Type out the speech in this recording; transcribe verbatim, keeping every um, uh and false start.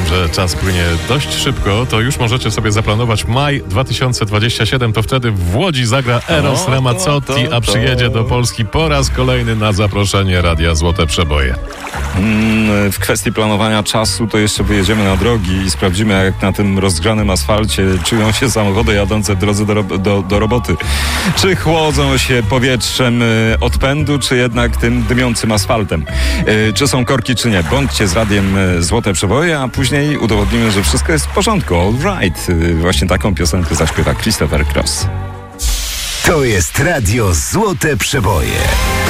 że czas płynie dość szybko, to już możecie sobie zaplanować maj dwa tysiące dwudziesty siódmy. To wtedy w Łodzi zagra Eros O, Ramazzotti, to, to, a przyjedzie to. do Polski po raz kolejny na zaproszenie Radia Złote Przeboje. Mm, w kwestii planowania czasu to jeszcze wyjedziemy na drogi i sprawdzimy, jak na tym rozgrzanym asfalcie czują się samochody jadące w drodze do, ro- do, do roboty. Czy chłodzą się powietrzem y, odpędu, czy jednak tym dymiącym asfaltem. Y, czy są korki, czy nie. Bądźcie z Radiem y, Złote Przeboje, a później udowodnimy, że wszystko jest w porządku. All right. Y, właśnie taką piosenkę zaśpiewa Christopher Cross. To jest Radio Złote Przeboje.